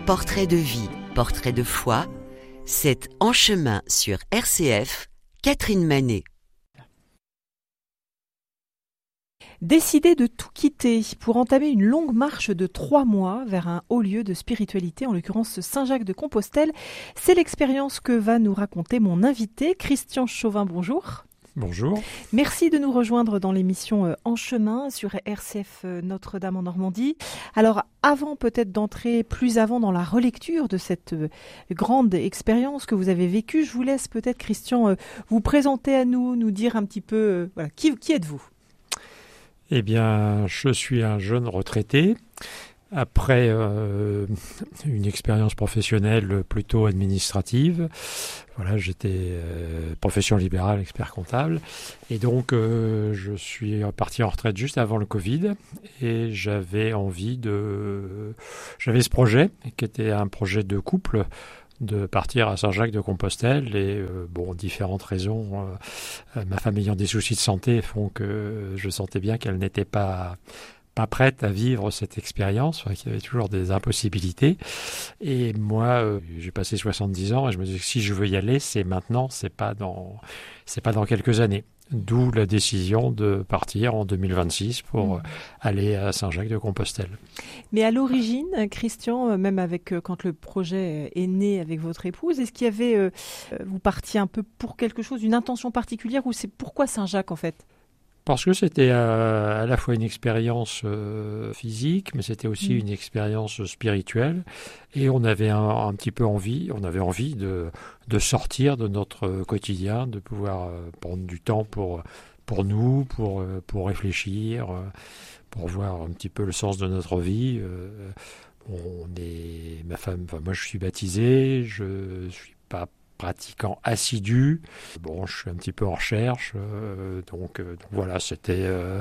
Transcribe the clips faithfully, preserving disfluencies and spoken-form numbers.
Portrait de vie, portrait de foi, c'est En chemin sur R C F, Catherine Manet. Décider de tout quitter pour entamer une longue marche de trois mois vers un haut lieu de spiritualité, en l'occurrence Saint-Jacques-de-Compostelle, c'est l'expérience que va nous raconter mon invité, Christian Chauvin. Bonjour. Bonjour. Merci de nous rejoindre dans l'émission En chemin sur R C F Notre-Dame en Normandie. Alors, avant peut-être d'entrer plus avant dans la relecture de cette grande expérience que vous avez vécue, je vous laisse peut-être, Christian, vous présenter à nous, nous dire un petit peu, voilà, qui, qui êtes-vous ? Eh bien, je suis un jeune retraité. Après euh, une expérience professionnelle plutôt administrative, voilà, j'étais euh, profession libérale, expert comptable, et donc euh, je suis parti en retraite juste avant le Covid, et j'avais envie de, j'avais ce projet qui était un projet de couple, de partir à Saint-Jacques-de-Compostelle, et euh, bon, différentes raisons, euh, ma femme ayant des soucis de santé font que je sentais bien qu'elle n'était pas pas prête à vivre cette expérience, qu'il y avait toujours des impossibilités. Et moi, euh, j'ai passé soixante-dix ans et je me dis que si je veux y aller, c'est maintenant, c'est pas dans, c'est pas dans quelques années. D'où la décision de partir en deux mille vingt-six pour mmh. aller à Saint-Jacques-de-Compostelle. Mais à l'origine, Christian, même avec quand le projet est né avec votre épouse, est-ce qu'il y avait, euh, vous partiez un peu pour quelque chose, une intention particulière, ou c'est pourquoi Saint-Jacques en fait ? Parce que c'était euh, à la fois une expérience euh, physique, mais c'était aussi mmh. une expérience spirituelle. Et on avait un, un petit peu envie, on avait envie de, de sortir de notre quotidien, de pouvoir euh, prendre du temps pour, pour nous, pour, euh, pour réfléchir, euh, pour voir un petit peu le sens de notre vie. Euh, on est, ma femme, enfin moi je suis baptisé, je suis pas pratiquant assidu. Bon, je suis un petit peu en recherche, euh, donc, euh, donc voilà, c'était, euh,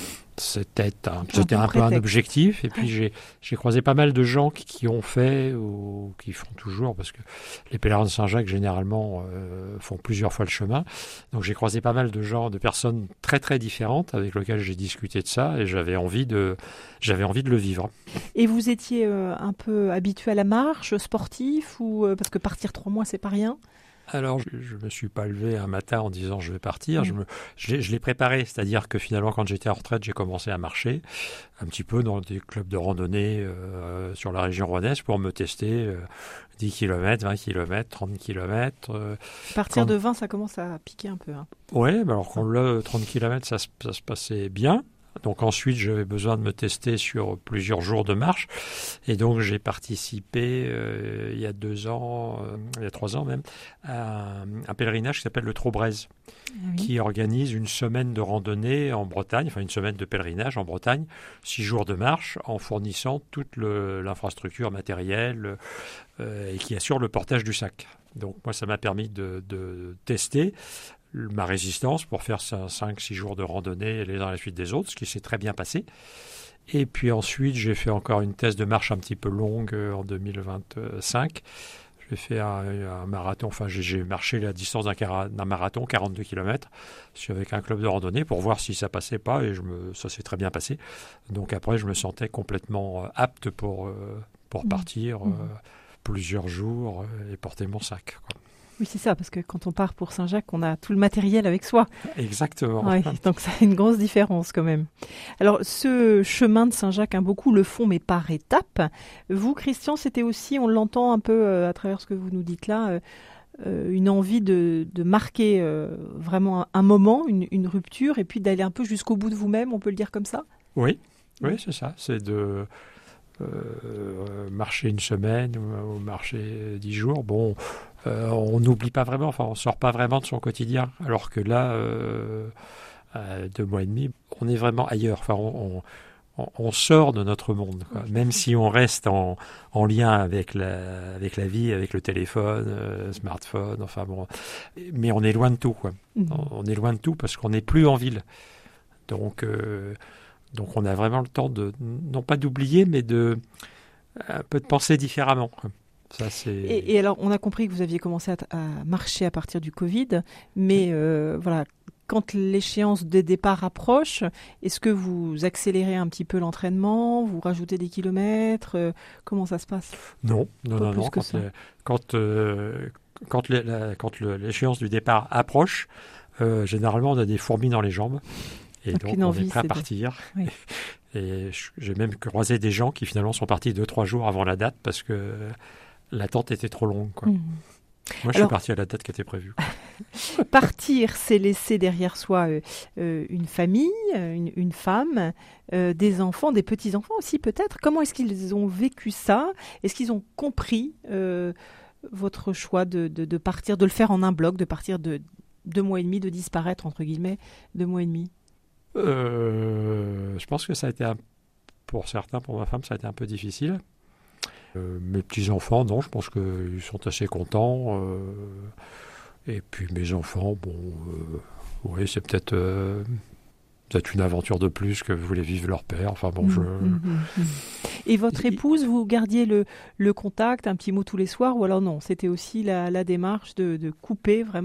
c'était un, c'était un, un peu un objectif. Et puis j'ai, j'ai croisé pas mal de gens qui, qui ont fait ou qui font toujours, parce que les pèlerins de Saint-Jacques généralement euh, font plusieurs fois le chemin. Donc j'ai croisé pas mal de gens, de personnes très très différentes avec lesquelles j'ai discuté de ça, et j'avais envie de, j'avais envie de le vivre. Et vous étiez euh, un peu habitué à la marche, sportif, ou euh, parce que partir trois mois c'est pas rien? Alors, je ne me suis pas levé un matin en disant je vais partir. Mmh. Je, me, je, l'ai, je l'ai préparé, c'est-à-dire que finalement, quand j'étais en retraite, j'ai commencé à marcher un petit peu dans des clubs de randonnée euh, sur la région rouennaise pour me tester euh, dix kilomètres, vingt kilomètres, trente kilomètres. Euh, à partir quand... de vingt, ça commence à piquer un peu. Hein. Oui, mais alors quand là, trente kilomètres, ça, ça se passait bien. Donc ensuite, j'avais besoin de me tester sur plusieurs jours de marche. Et donc, j'ai participé euh, il y a deux ans, euh, il y a trois ans même, à un, un pèlerinage qui s'appelle le Trobreuse, oui. qui organise une semaine de randonnée en Bretagne, enfin une semaine de pèlerinage en Bretagne, six jours de marche, en fournissant toute le, l'infrastructure matérielle euh, et qui assure le portage du sac. Donc moi, ça m'a permis de, de tester ma résistance pour faire cinq six jours de randonnée les uns à la suite des autres, ce qui s'est très bien passé. Et puis ensuite, j'ai fait encore une thèse de marche un petit peu longue en deux mille vingt-cinq. J'ai fait un, un marathon, enfin j'ai, j'ai marché la distance d'un, d'un marathon, quarante-deux kilomètres, avec un club de randonnée pour voir si ça passait pas, et je me, ça s'est très bien passé. Donc après, je me sentais complètement apte pour, pour partir mmh. euh, plusieurs jours et porter mon sac, quoi. Oui, c'est ça, parce que quand on part pour Saint-Jacques, on a tout le matériel avec soi. Exactement. Oui, donc ça a une grosse différence quand même. Alors, ce chemin de Saint-Jacques, hein, beaucoup le font, mais par étapes. Vous, Christian, c'était aussi, on l'entend un peu euh, à travers ce que vous nous dites là, euh, une envie de, de marquer euh, vraiment un, un moment, une, une rupture, et puis d'aller un peu jusqu'au bout de vous-même, on peut le dire comme ça ? Oui, oui, c'est ça. C'est de euh, marcher une semaine ou, ou marcher dix jours. Bon... Euh, on n'oublie pas vraiment, enfin on sort pas vraiment de son quotidien, alors que là, euh, à deux mois et demi, on est vraiment ailleurs. Enfin, on, on, on sort de notre monde, quoi. Même si on reste en, en lien avec la, avec la vie, avec le téléphone, euh, smartphone, enfin bon, mais on est loin de tout, quoi. Mmh. On est loin de tout parce qu'on n'est plus en ville, donc euh, donc on a vraiment le temps de non pas d'oublier, mais de un peu de penser différemment, quoi. Ça, c'est... Et, et alors, on a compris que vous aviez commencé à, à marcher à partir du Covid, mais euh, voilà, quand l'échéance des départs approche, est-ce que vous accélérez un petit peu l'entraînement, vous rajoutez des kilomètres, euh, comment ça se passe? Non, non, Pas non, plus non. que Quand, ça. les- quand, euh, quand, les- la- quand le- l'échéance du départ approche, euh, généralement on a des fourmis dans les jambes. Et donc Aucune on envie, est prêt à c'est de- partir. Oui. Et je- j'ai même croisé des gens qui finalement sont partis deux, trois jours avant la date parce que l'attente était trop longue, quoi. Mmh. Moi, je Alors- suis parti à la date qui était prévue. Partir, c'est laisser derrière soi euh, euh, une famille, euh, une, une femme, euh, des enfants, des petits-enfants aussi peut-être. Comment est-ce qu'ils ont vécu ça? Est-ce qu'ils ont compris euh, votre choix de, de, de partir, de le faire en un bloc, de partir de deux mois et demi, de disparaître, entre guillemets, deux mois et demi? Euh, je pense que ça a été, un- pour certains, pour ma femme, ça a été un peu difficile. Euh, mes petits-enfants, non, je pense qu'ils sont assez contents. euh, et puis mes enfants, bon, euh, oui, c'est peut-être euh, peut-être une aventure de plus que voulait vivre leur père. Enfin bon, je... Mmh, mmh, mmh. Et votre Il- épouse, vous gardiez le, le contact, un petit mot tous les soirs, ou alors non, c'était aussi la, la démarche de, de couper vraiment